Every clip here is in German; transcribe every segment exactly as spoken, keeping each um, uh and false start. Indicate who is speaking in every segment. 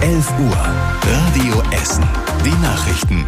Speaker 1: elf Uhr. Radio Essen. Die Nachrichten.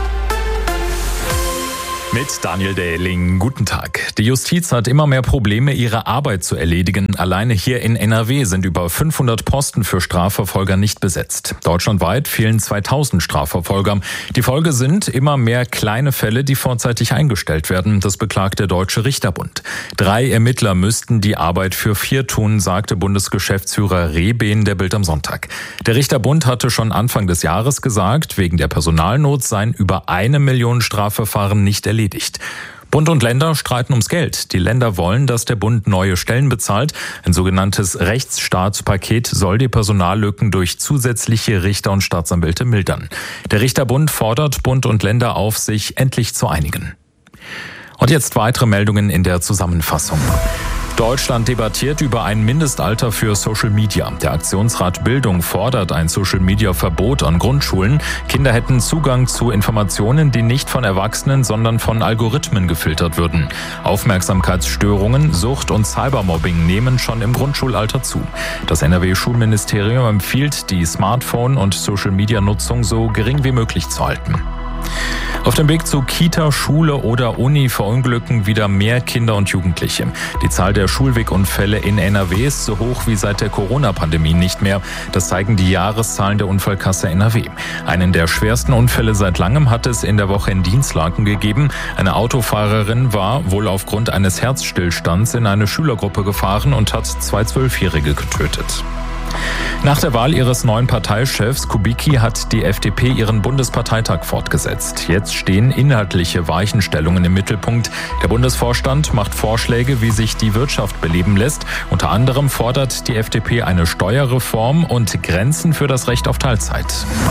Speaker 2: Mit Daniel Dehling. Guten Tag. Die Justiz hat immer mehr Probleme, ihre Arbeit zu erledigen. Alleine hier in N R W sind über fünfhundert Posten für Strafverfolger nicht besetzt. Deutschlandweit fehlen zweitausend Strafverfolger. Die Folge sind immer mehr kleine Fälle, die vorzeitig eingestellt werden. Das beklagt der Deutsche Richterbund. Drei Ermittler müssten die Arbeit für vier tun, sagte Bundesgeschäftsführer Rehben der Bild am Sonntag. Der Richterbund hatte schon Anfang des Jahres gesagt, wegen der Personalnot seien über eine Million Strafverfahren nicht erledigt. Bund und Länder streiten ums Geld. Die Länder wollen, dass der Bund neue Stellen bezahlt. Ein sogenanntes Rechtsstaatspaket soll die Personallücken durch zusätzliche Richter und Staatsanwälte mildern. Der Richterbund fordert Bund und Länder auf, sich endlich zu einigen. Und jetzt weitere Meldungen in der Zusammenfassung. Deutschland debattiert über ein Mindestalter für Social Media. Der Aktionsrat Bildung fordert ein Social Media Verbot an Grundschulen. Kinder hätten Zugang zu Informationen, die nicht von Erwachsenen, sondern von Algorithmen gefiltert würden. Aufmerksamkeitsstörungen, Sucht und Cybermobbing nehmen schon im Grundschulalter zu. Das N R W-Schulministerium empfiehlt, die Smartphone- und Social Media Nutzung so gering wie möglich zu halten. Auf dem Weg zu Kita, Schule oder Uni verunglücken wieder mehr Kinder und Jugendliche. Die Zahl der Schulwegunfälle in N R W ist so hoch wie seit der Corona-Pandemie nicht mehr. Das zeigen die Jahreszahlen der Unfallkasse N R W. Einen der schwersten Unfälle seit langem hat es in der Woche in Dinslaken gegeben. Eine Autofahrerin war wohl aufgrund eines Herzstillstands in eine Schülergruppe gefahren und hat zwei Zwölfjährige getötet. Nach der Wahl ihres neuen Parteichefs Kubicki hat die F D P ihren Bundesparteitag fortgesetzt. Jetzt stehen inhaltliche Weichenstellungen im Mittelpunkt. Der Bundesvorstand macht Vorschläge, wie sich die Wirtschaft beleben lässt. Unter anderem fordert die F D P eine Steuerreform und Grenzen für das Recht auf Teilzeit.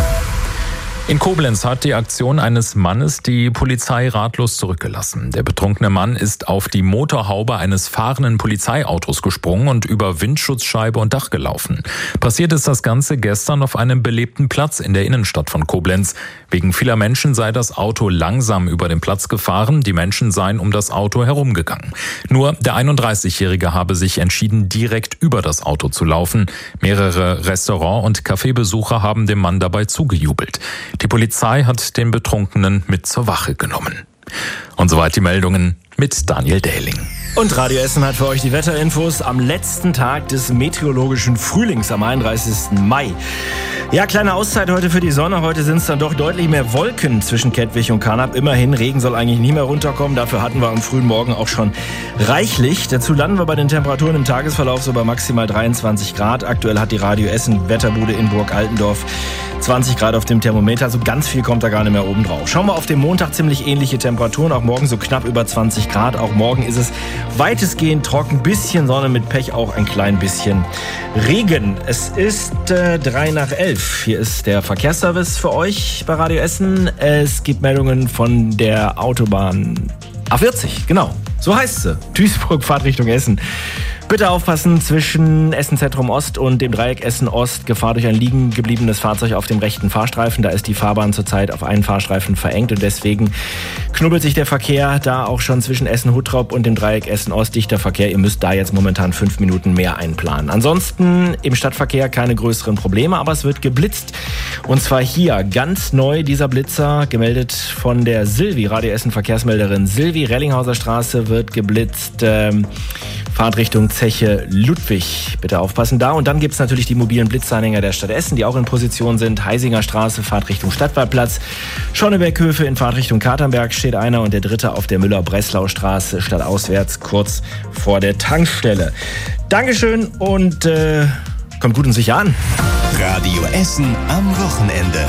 Speaker 2: In Koblenz hat die Aktion eines Mannes die Polizei ratlos zurückgelassen. Der betrunkene Mann ist auf die Motorhaube eines fahrenden Polizeiautos gesprungen und über Windschutzscheibe und Dach gelaufen. Passiert ist das Ganze gestern auf einem belebten Platz in der Innenstadt von Koblenz. Wegen vieler Menschen sei das Auto langsam über den Platz gefahren. Die Menschen seien um das Auto herumgegangen. Nur der einunddreißigjährige habe sich entschieden, direkt über das Auto zu laufen. Mehrere Restaurant- und Cafébesucher haben dem Mann dabei zugejubelt. Die Polizei hat den Betrunkenen mit zur Wache genommen. Und soweit die Meldungen mit Daniel Dehling.
Speaker 3: Und Radio Essen hat für euch die Wetterinfos am letzten Tag des meteorologischen Frühlings, am einunddreißigsten Mai. Ja, kleine Auszeit heute für die Sonne. Heute sind es dann doch deutlich mehr Wolken zwischen Kettwig und Carnap. Immerhin, Regen soll eigentlich nie mehr runterkommen. Dafür hatten wir am frühen Morgen auch schon reichlich. Dazu landen wir bei den Temperaturen im Tagesverlauf so bei maximal dreiundzwanzig Grad. Aktuell hat die Radio Essen Wetterbude in Burg-Altendorf zwanzig Grad auf dem Thermometer. Also ganz viel kommt da gar nicht mehr oben drauf. Schauen wir auf den Montag, ziemlich ähnliche Temperaturen. Auch morgen so knapp über zwanzig Grad. Auch morgen ist es weitestgehend trocken, bisschen Sonne, mit Pech auch ein klein bisschen Regen. Es ist äh, drei nach elf. Hier ist der Verkehrsservice für euch bei Radio Essen. Es gibt Meldungen von der Autobahn A vierzig, genau. So heißt sie. Duisburg, Fahrtrichtung Essen. Bitte aufpassen, zwischen Essen Zentrum Ost und dem Dreieck Essen Ost. Gefahr durch ein liegen gebliebenes Fahrzeug auf dem rechten Fahrstreifen. Da ist die Fahrbahn zurzeit auf einen Fahrstreifen verengt und deswegen knubbelt sich der Verkehr da auch schon zwischen Essen-Huttrop und dem Dreieck Essen Ost. Dichter Verkehr. Ihr müsst da jetzt momentan fünf Minuten mehr einplanen. Ansonsten im Stadtverkehr keine größeren Probleme, aber es wird geblitzt. Und zwar hier ganz neu dieser Blitzer, gemeldet von der Silvi, Radio Essen Verkehrsmelderin Silvi. Rellinghauser Straße wird geblitzt. Ähm, Fahrtrichtung Zeche Ludwig. Bitte aufpassen da. Und dann gibt es natürlich die mobilen Blitzanhänger der Stadt Essen, die auch in Position sind. Heisinger Straße, Fahrtrichtung Stadtwaldplatz. Schonneberghöfe in Fahrtrichtung Katernberg steht einer und der dritte auf der Müller-Breslau-Straße stadtauswärts kurz vor der Tankstelle. Dankeschön und äh, kommt gut und sicher an.
Speaker 1: Radio Essen am Wochenende.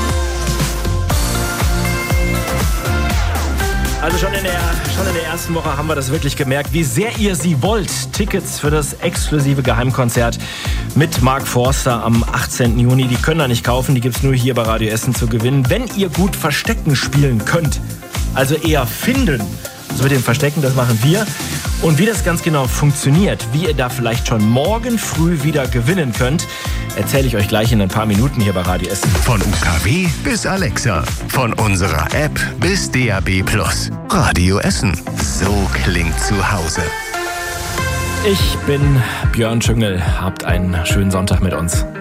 Speaker 3: Also schon in, der, schon in der ersten Woche haben wir das wirklich gemerkt, wie sehr ihr sie wollt. Tickets für das exklusive Geheimkonzert mit Mark Forster am achtzehnten Juni. Die können ihr nicht kaufen, die gibt es nur hier bei Radio Essen zu gewinnen. Wenn ihr gut Verstecken spielen könnt, also eher finden, so mit dem Verstecken, das machen wir. Und wie das ganz genau funktioniert, wie ihr da vielleicht schon morgen früh wieder gewinnen könnt, erzähle ich euch gleich in ein paar Minuten hier bei Radio Essen.
Speaker 1: Von U K W bis Alexa, von unserer App bis D A B Plus. Radio Essen, so klingt zu Hause.
Speaker 3: Ich bin Björn Schüngel, habt einen schönen Sonntag mit uns.